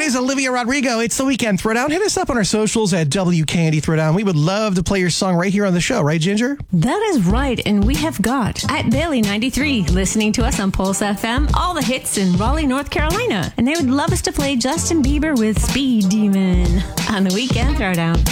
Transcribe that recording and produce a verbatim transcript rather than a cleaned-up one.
is Olivia Rodrigo. It's the Weekend Throwdown. Hit us up on our socials at W K N D Throwdown. We would love to play your song right here on the show, right, Ginger? That is right, and we have got at Bailey ninety-three listening to us on Pulse F M, all the hits in Raleigh, North Carolina, and they would love us to play Justin Bieber with Speed Demon on the Weekend Throwdown.